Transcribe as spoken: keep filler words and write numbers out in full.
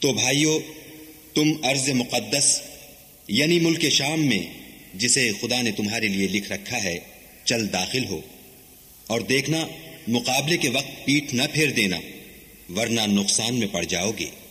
तो भाइयों, तुम अर्ज़ मुक़द्दस यानी मुल्क शाम में, जिसे खुदा ने तुम्हारे लिए लिख रखा है, चल दाखिल हो। और देखना, मुकाबले के वक्त पीठ न फेर देना, वरना नुकसान में पड़ जाओगे।